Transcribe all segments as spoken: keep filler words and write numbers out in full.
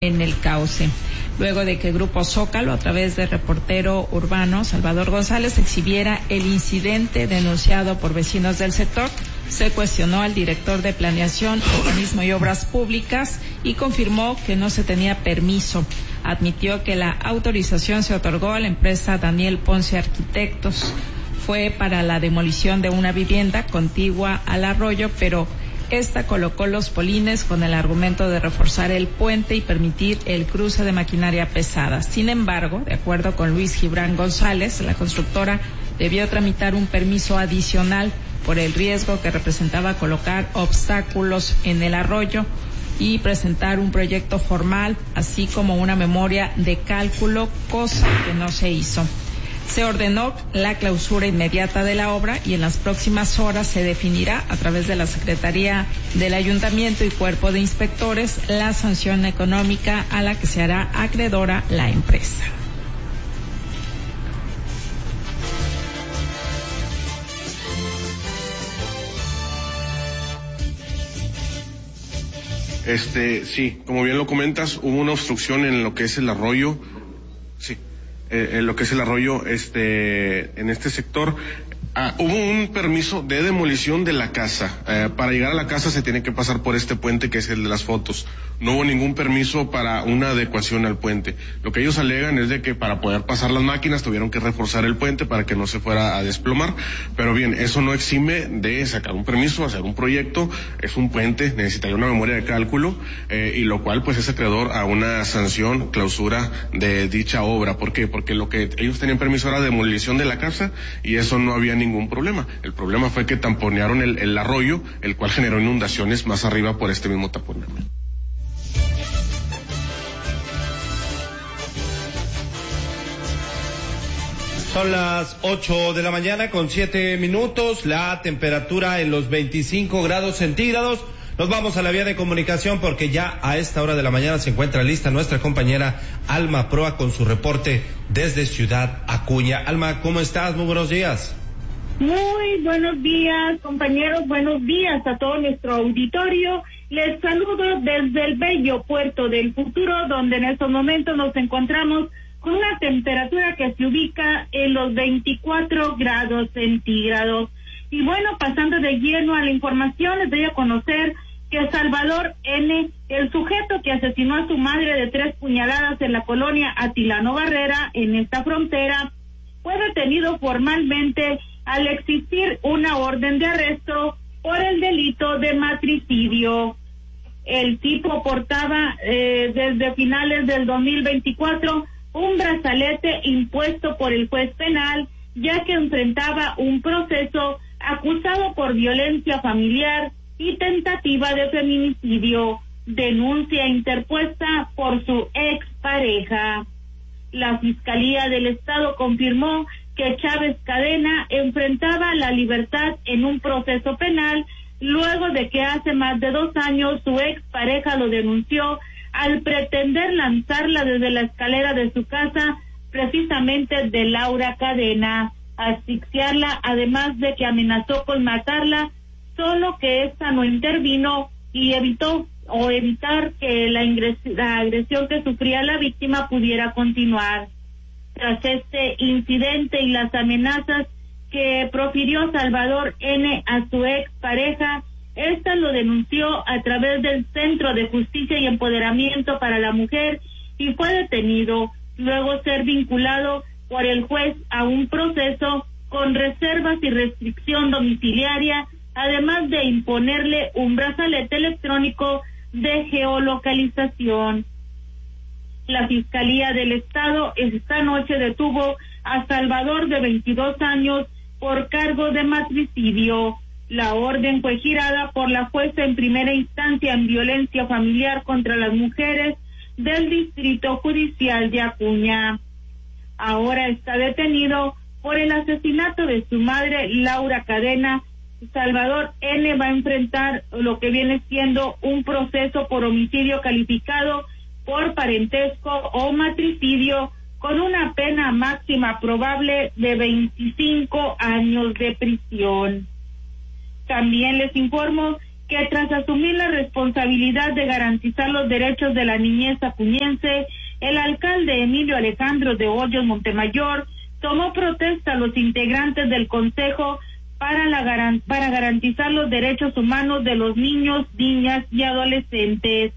en el cauce. Luego de que Grupo Zócalo, a través del reportero urbano Salvador González, exhibiera el incidente denunciado por vecinos del sector, se cuestionó al director de Planeación, Urbanismo y Obras Públicas y confirmó que no se tenía permiso. Admitió que la autorización se otorgó a la empresa Daniel Ponce Arquitectos. Fue para la demolición de una vivienda contigua al arroyo, pero esta colocó los polines con el argumento de reforzar el puente y permitir el cruce de maquinaria pesada. Sin embargo, de acuerdo con Luis Gibran González, la constructora debió tramitar un permiso adicional por el riesgo que representaba colocar obstáculos en el arroyo y presentar un proyecto formal, así como una memoria de cálculo, cosa que no se hizo. Se ordenó la clausura inmediata de la obra y en las próximas horas se definirá a través de la Secretaría del Ayuntamiento y Cuerpo de Inspectores la sanción económica a la que se hará acreedora la empresa. Este, sí, como bien lo comentas, hubo una obstrucción en lo que es el arroyo, sí. Eh, en lo que es el arroyo, este, en este sector, ah, hubo un permiso de demolición de la casa. Eh, para llegar a la casa se tiene que pasar por este puente que es el de las fotos. No hubo ningún permiso para una adecuación al puente. Lo que ellos alegan es de que para poder pasar las máquinas tuvieron que reforzar el puente para que no se fuera a desplomar. Pero bien, eso no exime de sacar un permiso, hacer un proyecto. Es un puente, necesitaría una memoria de cálculo, eh, y lo cual pues es acreedor a una sanción, clausura de dicha obra. ¿Por qué? Porque lo que ellos tenían permiso era demolición de la casa y eso no había ningún problema. El problema fue que tamponearon el, el arroyo, el cual generó inundaciones más arriba por este mismo taponamiento. Son las ocho de la mañana con siete minutos, la temperatura en los veinticinco grados centígrados. Nos vamos a la vía de comunicación porque ya a esta hora de la mañana se encuentra lista nuestra compañera Alma Proa con su reporte desde Ciudad Acuña. Alma, ¿cómo estás? Muy buenos días. Muy buenos días, compañeros, buenos días a todo nuestro auditorio. Les saludo desde el bello puerto del Futuro, donde en estos momentos nos encontramos con una temperatura que se ubica en los veinticuatro grados centígrados. Y bueno, pasando de lleno a la información, les doy a conocer que Salvador N., el sujeto que asesinó a su madre de tres puñaladas en la colonia Atilano Barrera, en esta frontera, fue detenido formalmente al existir una orden de arresto por el delito de matricidio. El tipo portaba eh, desde finales del dos mil veinticuatro un brazalete impuesto por el juez penal, ya que enfrentaba un proceso acusado por violencia familiar y tentativa de feminicidio, denuncia interpuesta por su expareja. La Fiscalía del Estado confirmó que Chávez Cadena enfrentaba la libertad en un proceso penal luego de que hace más de dos años su expareja lo denunció al pretender lanzarla desde la escalera de su casa, precisamente de Laura Cadena, asfixiarla, además de que amenazó con matarla, solo que ésta no intervino y evitó o evitar que la, ingres, la agresión que sufría la víctima pudiera continuar. Tras este incidente y las amenazas que profirió Salvador N. a su expareja, esta lo denunció a través del Centro de Justicia y Empoderamiento para la Mujer y fue detenido, luego ser vinculado por el juez a un proceso con reservas y restricción domiciliaria, además de imponerle un brazalete electrónico de geolocalización. La Fiscalía del Estado esta noche detuvo a Salvador, de veintidós años, por cargo de matricidio. La orden fue girada por la jueza en primera instancia en violencia familiar contra las mujeres del Distrito Judicial de Acuña. Ahora está detenido por el asesinato de su madre, Laura Cadena. Salvador N. va a enfrentar lo que viene siendo un proceso por homicidio calificado por parentesco o matricidio con una pena máxima probable de veinticinco años de prisión. También les informo que tras asumir la responsabilidad de garantizar los derechos de la niñez acuñense, el alcalde Emilio Alejandro de Hoyos Montemayor tomó protesta a los integrantes del Consejo para, la, para garantizar los derechos humanos de los niños, niñas y adolescentes.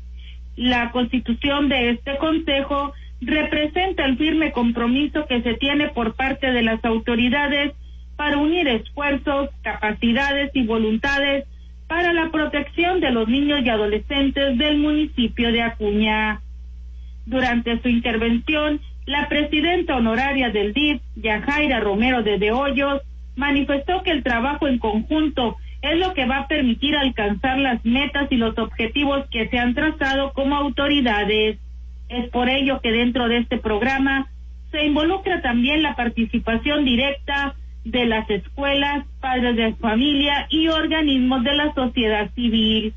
La constitución de este Consejo representa el firme compromiso que se tiene por parte de las autoridades para unir esfuerzos, capacidades y voluntades para la protección de los niños y adolescentes del municipio de Acuña. Durante su intervención, la presidenta honoraria del D I F, Yajaira Romero de De Hoyos, manifestó que el trabajo en conjunto es lo que va a permitir alcanzar las metas y los objetivos que se han trazado como autoridades. Es por ello que dentro de este programa se involucra también la participación directa de las escuelas, padres de familia y organismos de la sociedad civil,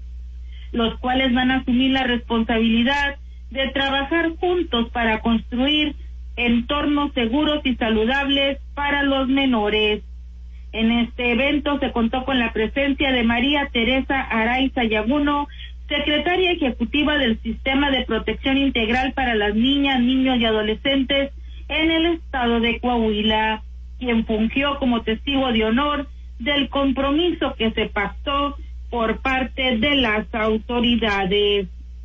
los cuales van a asumir la responsabilidad de trabajar juntos para construir entornos seguros y saludables para los menores. En este evento se contó con la presencia de María Teresa Araiza Yaguno, secretaria ejecutiva del Sistema de Protección Integral para las Niñas, Niños y Adolescentes en el estado de Coahuila, quien fungió como testigo de honor del compromiso que se pactó por parte de las autoridades.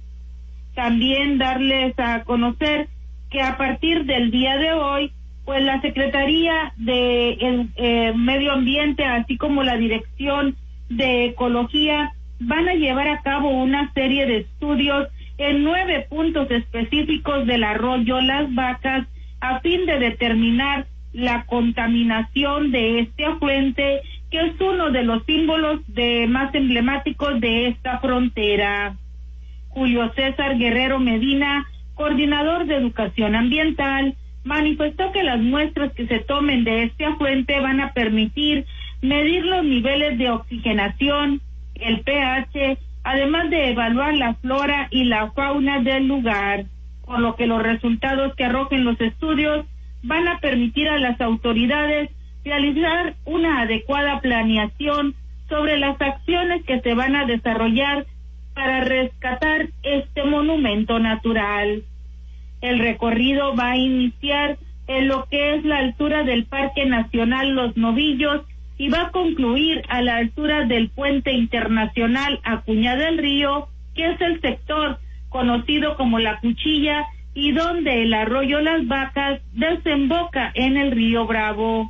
También darles a conocer que a partir del día de hoy, pues la Secretaría de el, eh, Medio Ambiente, así como la Dirección de Ecología, van a llevar a cabo una serie de estudios en nueve puntos específicos del arroyo Las Vacas a fin de determinar la contaminación de este afluente, que es uno de los símbolos de más emblemáticos de esta frontera. Julio César Guerrero Medina, coordinador de Educación Ambiental, manifestó que las muestras que se tomen de este afluente van a permitir medir los niveles de oxigenación, el pH, además de evaluar la flora y la fauna del lugar, por lo que los resultados que arrojen los estudios van a permitir a las autoridades realizar una adecuada planeación sobre las acciones que se van a desarrollar para rescatar este monumento natural. El recorrido va a iniciar en lo que es la altura del Parque Nacional Los Novillos y va a concluir a la altura del Puente Internacional Acuña del Río, que es el sector conocido como La Cuchilla y donde el arroyo Las Vacas desemboca en el río Bravo.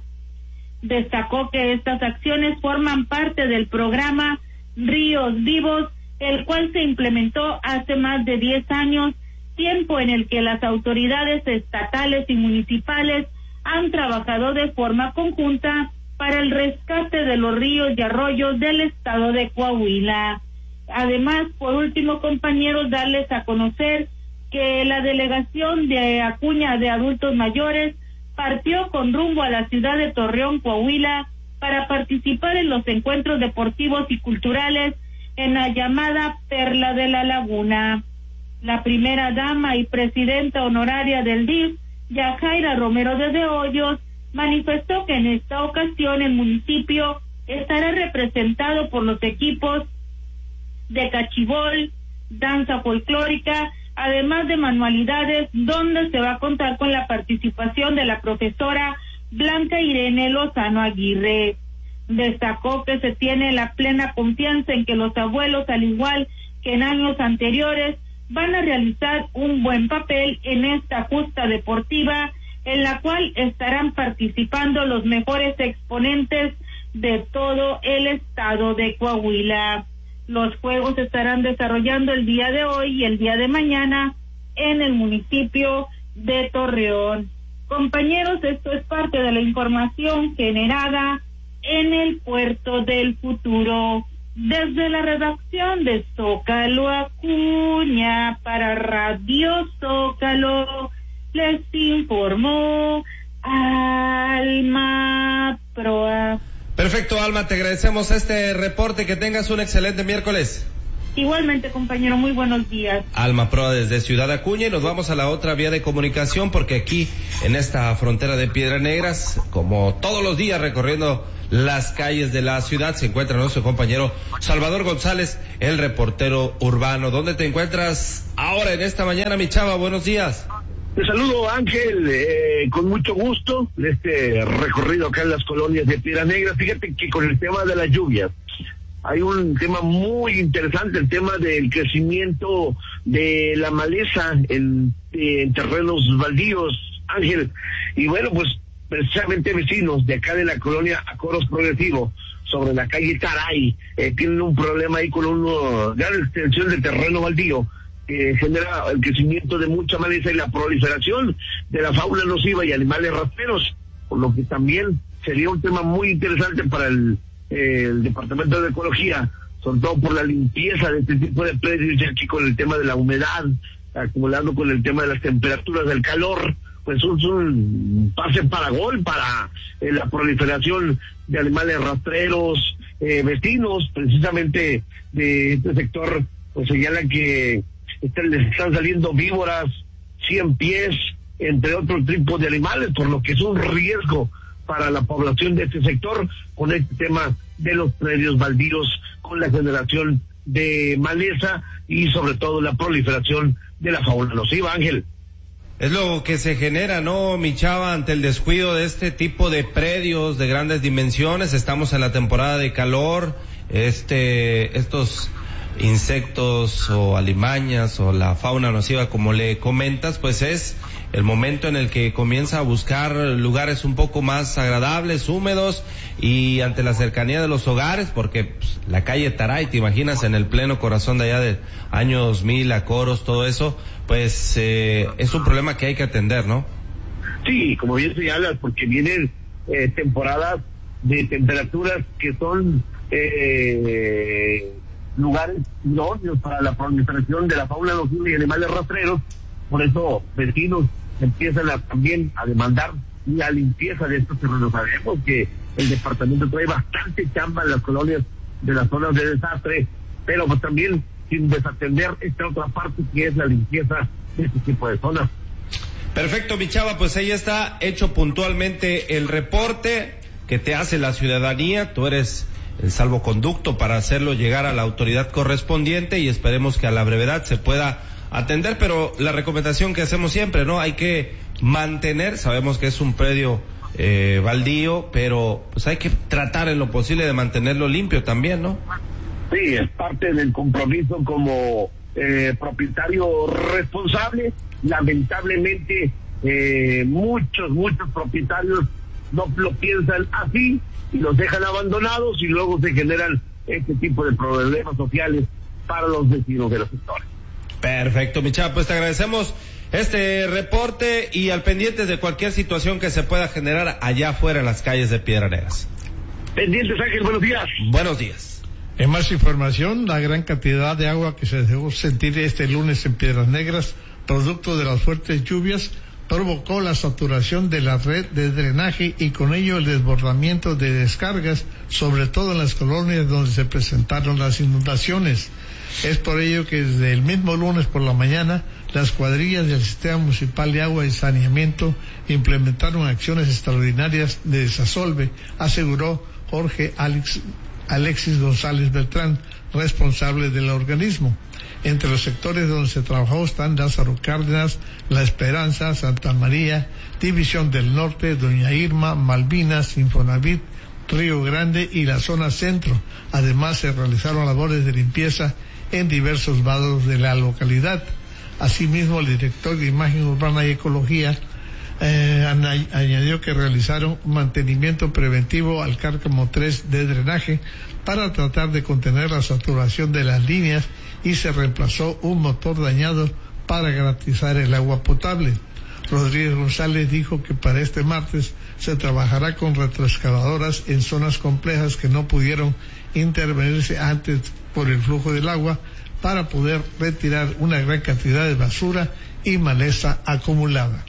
Destacó que estas acciones forman parte del programa Ríos Vivos, el cual se implementó hace más de diez años, tiempo en el que las autoridades estatales y municipales han trabajado de forma conjunta para el rescate de los ríos y arroyos del estado de Coahuila. Además, por último, compañeros, darles a conocer que la delegación de Acuña de adultos mayores partió con rumbo a la ciudad de Torreón, Coahuila, para participar en los encuentros deportivos y culturales en la llamada Perla de la Laguna. La primera dama y presidenta honoraria del D I F, Yajaira Romero de De Hoyos, manifestó que en esta ocasión el municipio estará representado por los equipos de cachibol, danza folclórica, además de manualidades, donde se va a contar con la participación de la profesora Blanca Irene Lozano Aguirre. Destacó que se tiene la plena confianza en que los abuelos, al igual que en años anteriores, van a realizar un buen papel en esta justa deportiva, en la cual estarán participando los mejores exponentes de todo el estado de Coahuila. Los juegos se estarán desarrollando el día de hoy y el día de mañana en el municipio de Torreón. Compañeros, esto es parte de la información generada en el Puerto del Futuro. Desde la redacción de Zócalo Acuña para Radio Zócalo, les informó Alma Proa. Perfecto, Alma, te agradecemos este reporte, que tengas un excelente miércoles. Igualmente, compañero, muy buenos días. Alma Proa desde Ciudad Acuña, y nos vamos a la otra vía de comunicación, porque aquí en esta frontera de Piedras Negras, como todos los días recorriendo las calles de la ciudad. Se encuentra nuestro compañero Salvador González, el reportero urbano. ¿Dónde te encuentras ahora en esta mañana, mi chava? Buenos días. Te saludo, Ángel, eh, con mucho gusto de este recorrido acá en las colonias de Piedras Negras. Fíjate que con el tema de las lluvias hay un tema muy interesante, el tema del crecimiento de la maleza en, en terrenos baldíos, Ángel. Y bueno, pues precisamente vecinos de acá de la colonia Acoros Progresivo, sobre la calle Taray, eh, tienen un problema ahí con una gran extensión de terreno baldío que genera el crecimiento de mucha maleza y la proliferación de la fauna nociva y animales rastreros, por lo que también sería un tema muy interesante para el, eh, el Departamento de Ecología, sobre todo por la limpieza de este tipo de predios, ya que con el tema de la humedad, acumulando con el tema de las temperaturas del calor, pues es un pase para gol para eh, la proliferación de animales rastreros. Eh, vecinos precisamente de este sector pues señalan que están, les están saliendo víboras, cien pies, entre otros tipos de animales, por lo que es un riesgo para la población de este sector con este tema de los predios baldíos, con la generación de maleza y sobre todo la proliferación de la fauna nociva, Ángel. Es lo que se genera, ¿no, mi chava, ante el descuido de este tipo de predios de grandes dimensiones? Estamos en la temporada de calor, este, estos insectos o alimañas o la fauna nociva, como le comentas, pues es el momento en el que comienza a buscar lugares un poco más agradables, húmedos, y ante la cercanía de los hogares, porque pues, la calle Taray, te imaginas, en el pleno corazón de allá del año dos mil, Acoros, todo eso, pues eh, es un problema que hay que atender, ¿no? Sí, como bien señalas, porque vienen eh, temporadas de temperaturas que son eh, lugares idóneos para la proliferación de la fauna nociva y animales rastreros. Por eso vecinos empiezan a, también a demandar la limpieza de estos terrenos. Sabemos que el departamento trae bastante chamba en las colonias de las zonas de desastre, pero pues también sin desatender esta otra parte que es la limpieza de este tipo de zonas. Perfecto, mi chava, pues ahí está hecho puntualmente el reporte que te hace la ciudadanía. Tú eres el salvoconducto para hacerlo llegar a la autoridad correspondiente y esperemos que a la brevedad se pueda atender, pero la recomendación que hacemos siempre, ¿no? Hay que mantener, sabemos que es un predio eh, baldío, pero pues hay que tratar en lo posible de mantenerlo limpio también, ¿no? Sí, es parte del compromiso como eh, propietario responsable. Lamentablemente eh, muchos, muchos propietarios no lo piensan así y los dejan abandonados y luego se generan este tipo de problemas sociales para los vecinos de los sectores. Perfecto, mi chava, pues te agradecemos este reporte y al pendiente de cualquier situación que se pueda generar allá afuera en las calles de Piedras Negras. Pendientes, Ángel, buenos días. Buenos días. En más información, la gran cantidad de agua que se dejó sentir este lunes en Piedras Negras, producto de las fuertes lluvias, provocó la saturación de la red de drenaje y con ello el desbordamiento de descargas, sobre todo en las colonias donde se presentaron las inundaciones. Es por ello que desde el mismo lunes por la mañana, las cuadrillas del Sistema Municipal de Agua y Saneamiento implementaron acciones extraordinarias de desasolve, aseguró Jorge Alex, Alexis González Beltrán, responsable del organismo. Entre los sectores donde se trabajó están Lázaro Cárdenas, La Esperanza, Santa María, División del Norte, Doña Irma, Malvinas, Infonavit, Río Grande y la zona centro. Además se realizaron labores de limpieza en diversos vados de la localidad. Asimismo, el director de Imagen Urbana y Ecología eh, añadió que realizaron mantenimiento preventivo al cárcamo tres de drenaje para tratar de contener la saturación de las líneas y se reemplazó un motor dañado para garantizar el agua potable. Rodríguez González dijo que para este martes se trabajará con retroexcavadoras en zonas complejas que no pudieron intervenirse antes por el flujo del agua para poder retirar una gran cantidad de basura y maleza acumulada.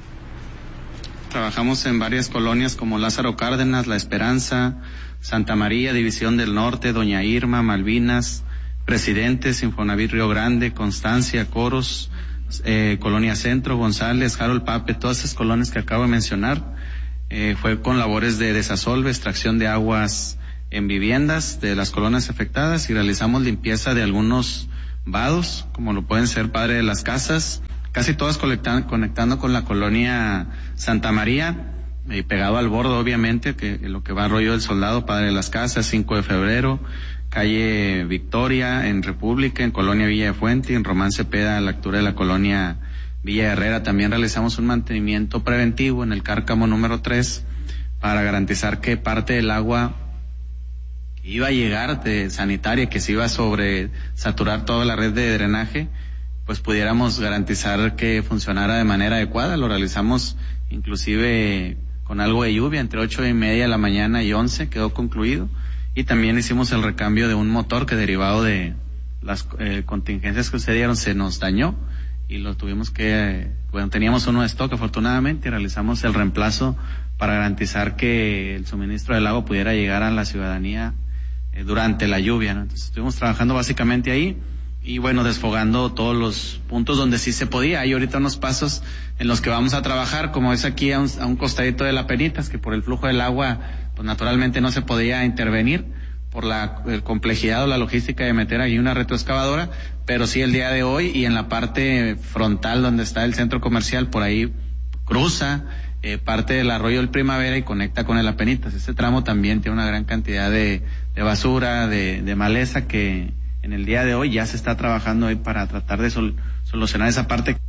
Trabajamos en varias colonias como Lázaro Cárdenas, La Esperanza, Santa María, División del Norte, Doña Irma, Malvinas, Presidentes, Infonavit Río Grande, Constancia, Coros, eh, Colonia Centro, González, Harold Pape, todas esas colonias que acabo de mencionar. eh, fue con labores de desasolve, extracción de aguas en viviendas de las colonias afectadas y realizamos limpieza de algunos vados, como lo pueden ser Padre de las Casas, casi todas conectan, conectando con la colonia Santa María, y pegado al borde obviamente, que lo que va Arroyo del Soldado, Padre de las Casas, cinco de febrero, calle Victoria en República, en Colonia Villa de Fuente y en Román Cepeda a la altura de la colonia Villa Herrera. También realizamos un mantenimiento preventivo en el Cárcamo número tres para garantizar que parte del agua que iba a llegar de sanitaria, que se iba a sobresaturar toda la red de drenaje, pues pudiéramos garantizar que funcionara de manera adecuada. Lo realizamos inclusive con algo de lluvia, entre ocho y media de la mañana y once quedó concluido. Y también hicimos el recambio de un motor que derivado de las eh, contingencias que sucedieron se nos dañó y lo tuvimos que, eh, bueno, teníamos uno de stock afortunadamente y realizamos el reemplazo para garantizar que el suministro del agua pudiera llegar a la ciudadanía eh, durante la lluvia, ¿no? Entonces estuvimos trabajando básicamente ahí y bueno, desfogando todos los puntos donde sí se podía. Hay ahorita unos pasos en los que vamos a trabajar, como es aquí a un, a un costadito de la Penitas, que por el flujo del agua pues naturalmente no se podía intervenir por la eh, complejidad o la logística de meter ahí una retroexcavadora, pero sí el día de hoy y en la parte frontal donde está el centro comercial, por ahí cruza eh, parte del arroyo del Primavera y conecta con el Apenitas. Ese tramo también tiene una gran cantidad de, de basura, de, de maleza que en el día de hoy ya se está trabajando ahí para tratar de sol, solucionar esa parte.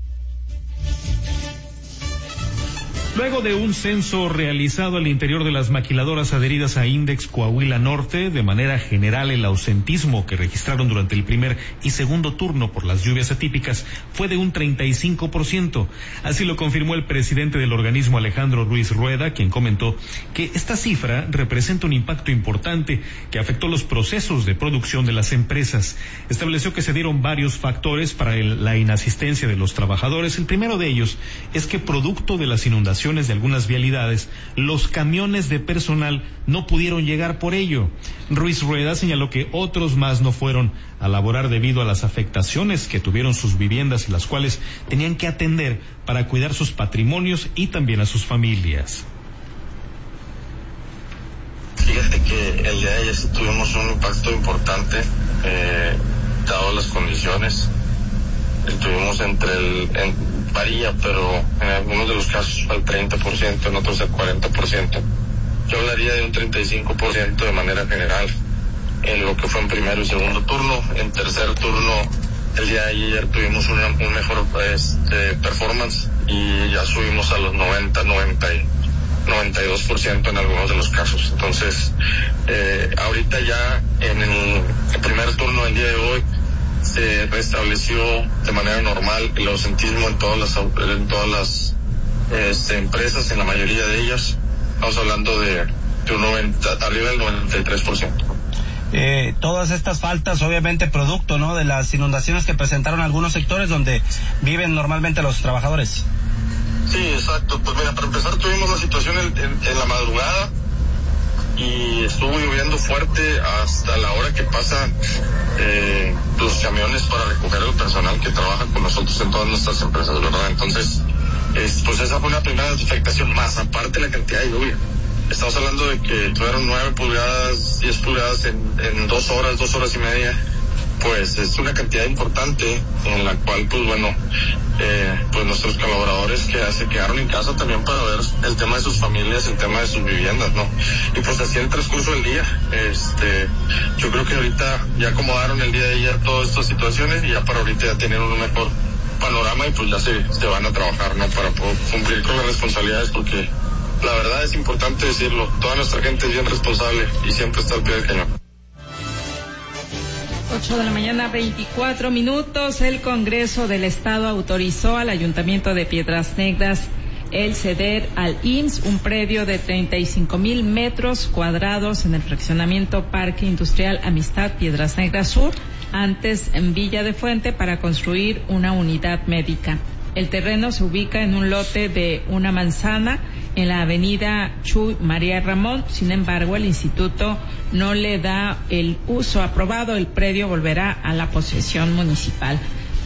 Luego de un censo realizado al interior de las maquiladoras adheridas a Index Coahuila Norte, de manera general el ausentismo que registraron durante el primer y segundo turno por las lluvias atípicas fue de un treinta y cinco por ciento. Así lo confirmó el presidente del organismo, Alejandro Ruiz Rueda, quien comentó que esta cifra representa un impacto importante que afectó los procesos de producción de las empresas. Estableció que se dieron varios factores para el, la inasistencia de los trabajadores. El primero de ellos es que producto de las inundaciones de algunas vialidades, los camiones de personal no pudieron llegar por ello. Ruiz Rueda señaló que otros más no fueron a laborar debido a las afectaciones que tuvieron sus viviendas y las cuales tenían que atender para cuidar sus patrimonios y también a sus familias. Fíjate que el día de ayer tuvimos un impacto importante, eh, dado las condiciones. Estuvimos entre el, en, varía, pero en algunos de los casos al treinta por ciento, en otros al cuarenta por ciento. Yo hablaría de un treinta y cinco por ciento de manera general en lo que fue en primero y segundo turno. En tercer turno, el día de ayer tuvimos una, un mejor este, performance y ya subimos a los noventa, noventa y, noventa y dos por ciento en algunos de los casos. Entonces, eh, ahorita ya en el, el primer turno del día de hoy se restableció de manera normal el ausentismo en todas las en todas las este, empresas, en la mayoría de ellas. Estamos hablando de, de un noventa, arriba del noventa y tres por ciento. Eh, todas estas faltas, obviamente producto, ¿no?, de las inundaciones que presentaron algunos sectores donde viven normalmente los trabajadores. Sí, exacto. Pues mira, para empezar tuvimos la situación en, en, en la madrugada y estuvo lloviendo fuerte hasta la hora que pasan eh, los camiones para recoger el personal que trabaja con nosotros en todas nuestras empresas, ¿verdad? Entonces, es, pues esa fue una primera afectación, más aparte la cantidad de lluvia. Estamos hablando de que tuvieron nueve pulgadas, diez pulgadas en, en dos horas, dos horas y media. Pues es una cantidad importante en la cual, pues bueno, eh, pues nuestros colaboradores que se quedaron en casa también para ver el tema de sus familias, el tema de sus viviendas, ¿no? Y pues así el transcurso del día, este, yo creo que ahorita ya acomodaron el día de ayer todas estas situaciones y ya para ahorita ya tienen un mejor panorama y pues ya se, se van a trabajar, ¿no? Para poder cumplir con las responsabilidades, porque la verdad es importante decirlo, toda nuestra gente es bien responsable y siempre está al pie del cañón. ocho de la mañana, veinticuatro minutos. El Congreso del Estado autorizó al Ayuntamiento de Piedras Negras el ceder al I M S S un predio de treinta y cinco mil metros cuadrados en el fraccionamiento Parque Industrial Amistad Piedras Negras Sur, antes en Villa de Fuente, para construir una unidad médica. El terreno se ubica en un lote de una manzana en la avenida Chuy María Ramón. Sin embargo, el instituto no le da el uso aprobado. El predio volverá a la posesión municipal.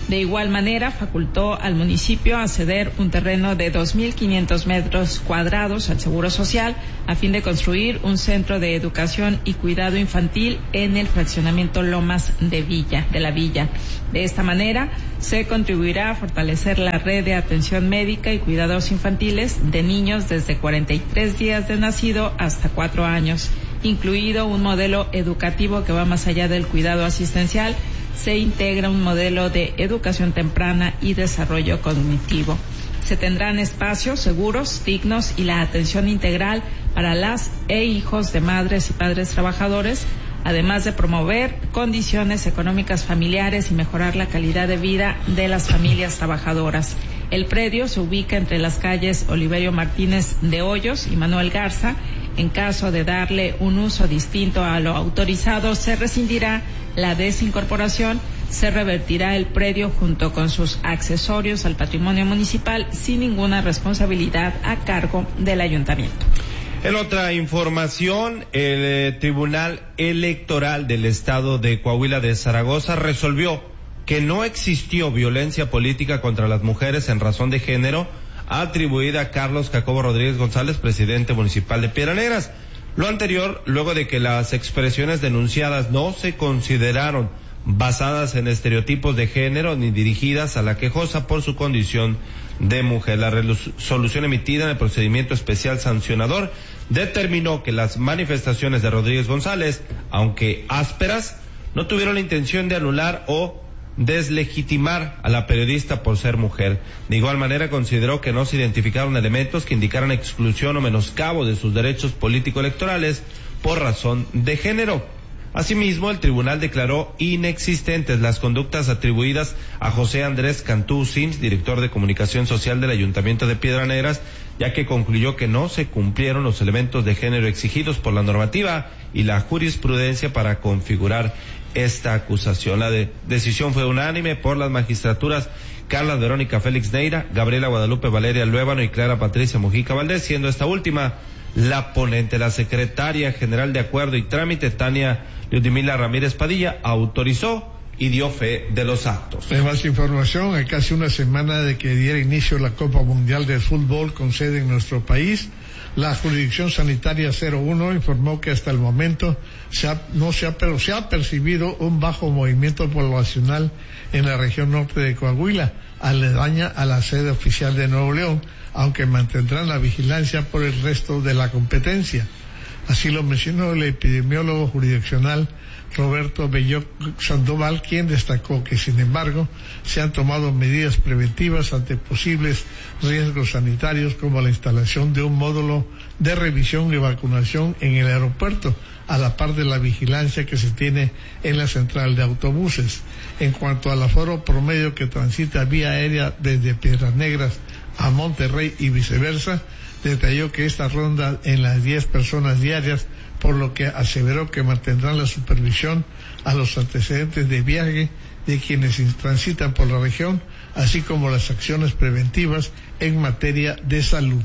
De igual manera, facultó al municipio a ceder un terreno de dos mil quinientos metros cuadrados al Seguro Social a fin de construir un centro de educación y cuidado infantil en el fraccionamiento Lomas de Villa, de la Villa. De esta manera, se contribuirá a fortalecer la red de atención médica y cuidados infantiles de niños desde cuarenta y tres días de nacido hasta cuatro años, incluido un modelo educativo que va más allá del cuidado asistencial. Se integra un modelo de educación temprana y desarrollo cognitivo. Se tendrán espacios seguros, dignos y la atención integral para las e hijos de madres y padres trabajadores, además de promover condiciones económicas familiares y mejorar la calidad de vida de las familias trabajadoras. El predio se ubica entre las calles Oliverio Martínez de Hoyos y Manuel Garza. En caso de darle un uso distinto a lo autorizado, se rescindirá la desincorporación, se revertirá el predio junto con sus accesorios al patrimonio municipal sin ninguna responsabilidad a cargo del ayuntamiento. En otra información, el eh, Tribunal Electoral del Estado de Coahuila de Zaragoza resolvió que no existió violencia política contra las mujeres en razón de género atribuida a Carlos Jacobo Rodríguez González, presidente municipal de Piedras Negras. Lo anterior, luego de que las expresiones denunciadas no se consideraron basadas en estereotipos de género ni dirigidas a la quejosa por su condición de mujer. La resolución emitida en el procedimiento especial sancionador determinó que las manifestaciones de Rodríguez González, aunque ásperas, no tuvieron la intención de anular o deslegitimar a la periodista por ser mujer. De igual manera, consideró que no se identificaron elementos que indicaran exclusión o menoscabo de sus derechos político-electorales por razón de género. Asimismo, el tribunal declaró inexistentes las conductas atribuidas a José Andrés Cantú Sims, director de comunicación social del Ayuntamiento de Piedras Negras, ya que concluyó que no se cumplieron los elementos de género exigidos por la normativa y la jurisprudencia para configurar esta acusación. La de decisión fue unánime por las magistraturas Carla Verónica Félix Neira, Gabriela Guadalupe Valeria Luébano y Clara Patricia Mujica Valdés, siendo esta última la ponente. La secretaria general de Acuerdo y Trámite, Tania Ludmila Ramírez Padilla, autorizó y dio fe de los actos. Hay más información. Hay casi una semana de que diera inicio la Copa Mundial de Fútbol con sede en nuestro país. La jurisdicción sanitaria cero uno informó que hasta el momento se ha, no se ha, pero se ha percibido un bajo movimiento poblacional en la región norte de Coahuila, aledaña a la sede oficial de Nuevo León, aunque mantendrán la vigilancia por el resto de la competencia. Así lo mencionó el epidemiólogo jurisdiccional Roberto Bello Sandoval, quien destacó que, sin embargo, se han tomado medidas preventivas ante posibles riesgos sanitarios, como la instalación de un módulo de revisión y vacunación en el aeropuerto, a la par de la vigilancia que se tiene en la central de autobuses. En cuanto al aforo promedio que transita vía aérea desde Piedras Negras a Monterrey y viceversa, detalló que esta ronda en las diez personas diarias, por lo que aseveró que mantendrán la supervisión a los antecedentes de viaje de quienes transitan por la región, así como las acciones preventivas en materia de salud.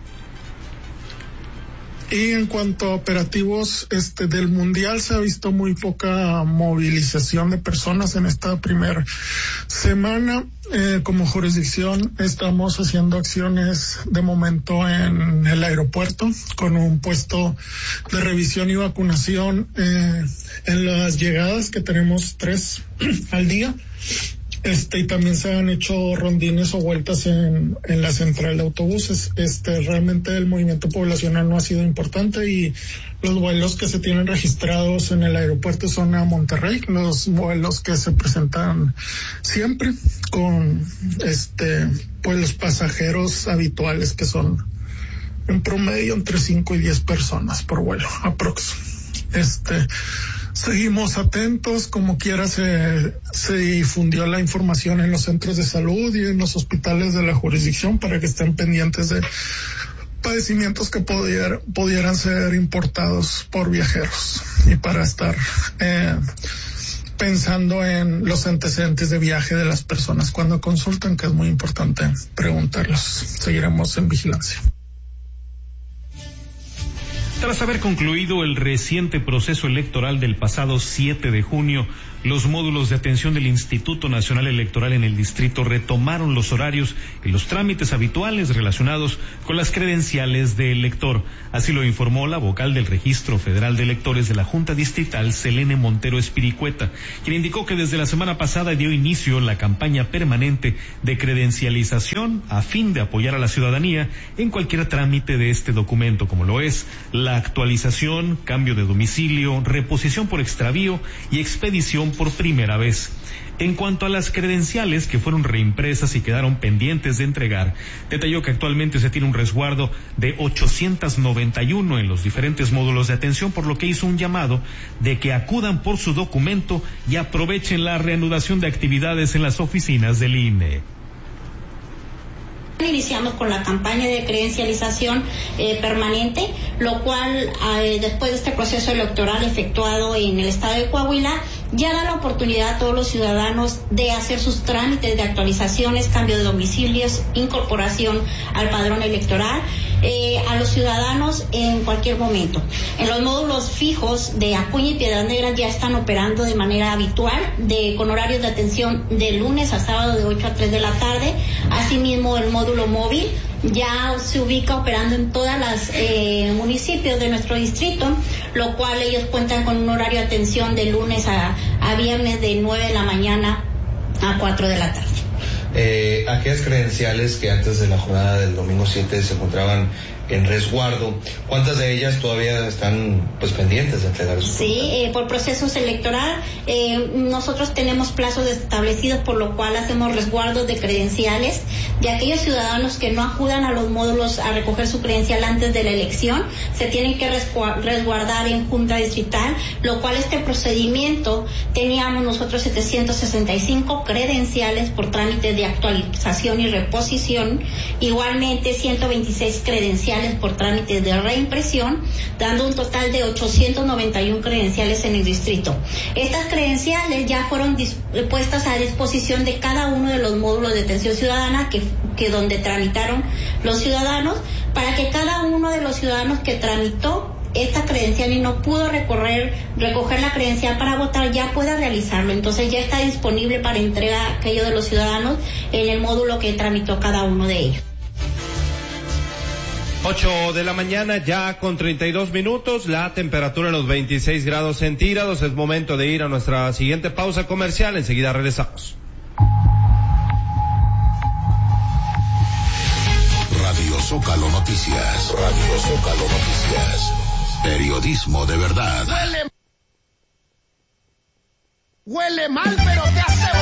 Y en cuanto a operativos este del Mundial, se ha visto muy poca movilización de personas en esta primera semana. Eh, como jurisdicción estamos haciendo acciones de momento en el aeropuerto con un puesto de revisión y vacunación eh, en las llegadas, que tenemos tres al día. Este, y también se han hecho rondines o vueltas en, en la central de autobuses. Este, realmente el movimiento poblacional no ha sido importante y los vuelos que se tienen registrados en el aeropuerto son a Monterrey, los vuelos que se presentan siempre con, este, pues los pasajeros habituales, que son en promedio entre cinco y diez personas por vuelo, aprox. Este, Seguimos atentos, como quiera se, se difundió la información en los centros de salud y en los hospitales de la jurisdicción para que estén pendientes de padecimientos que pudier, pudieran ser importados por viajeros y para estar eh, pensando en los antecedentes de viaje de las personas cuando consultan, que es muy importante preguntarlos. Seguiremos en vigilancia. Tras haber concluido el reciente proceso electoral del pasado siete de junio, los módulos de atención del Instituto Nacional Electoral en el distrito retomaron los horarios y los trámites habituales relacionados con las credenciales de elector. Así lo informó la vocal del Registro Federal de Electores de la Junta Distrital, Selene Montero Espiricueta, quien indicó que desde la semana pasada dio inicio la campaña permanente de credencialización a fin de apoyar a la ciudadanía en cualquier trámite de este documento, como lo es la actualización, cambio de domicilio, reposición por extravío y expedición por primera vez. En cuanto a las credenciales que fueron reimpresas y quedaron pendientes de entregar, detalló que actualmente se tiene un resguardo de ochocientos noventa y uno en los diferentes módulos de atención, por lo que hizo un llamado de que acudan por su documento y aprovechen la reanudación de actividades en las oficinas del I N E. Iniciamos con la campaña de credencialización eh, permanente, lo cual eh, después de este proceso electoral efectuado en el estado de Coahuila, ya da la oportunidad a todos los ciudadanos de hacer sus trámites de actualizaciones, cambio de domicilios, incorporación al padrón electoral, eh, a los ciudadanos en cualquier momento. En los módulos fijos de Acuña y Piedras Negras ya están operando de manera habitual, de, con horarios de atención de lunes a sábado de ocho a tres de la tarde. Asimismo, el módulo móvil ya se ubica operando en todas las eh, municipios de nuestro distrito, lo cual ellos cuentan con un horario de atención de lunes a, a viernes de nueve de la mañana a cuatro de la tarde. Eh, aquellas credenciales que antes de la jornada del domingo siete se encontraban en resguardo, ¿cuántas de ellas todavía están pues pendientes de entregar? Sí, eh, por procesos electoral, eh, nosotros tenemos plazos establecidos, por lo cual hacemos resguardos de credenciales de aquellos ciudadanos que no acudan a los módulos a recoger su credencial antes de la elección. Se tienen que resguardar en Junta Distrital, lo cual este procedimiento teníamos nosotros setecientos sesenta y cinco credenciales por trámites de actualización y reposición, igualmente ciento veintiséis credenciales por trámites de reimpresión, dando un total de ochocientos noventa y uno credenciales en el distrito. Estas credenciales ya fueron puestas a disposición de cada uno de los módulos de atención ciudadana que, que donde tramitaron los ciudadanos, para que cada uno de los ciudadanos que tramitó esta credencial y no pudo recorrer, recoger la credencial para votar, ya pueda realizarlo. Entonces ya está disponible para entrega a aquellos de los ciudadanos en el módulo que tramitó cada uno de ellos. ocho de la mañana ya con treinta y dos minutos, la temperatura en los veintiséis grados centígrados. Es momento de ir a nuestra siguiente pausa comercial, enseguida regresamos. Radio Zócalo Noticias, Radio Zócalo Noticias, periodismo de verdad. Huele, huele mal, pero te aseguro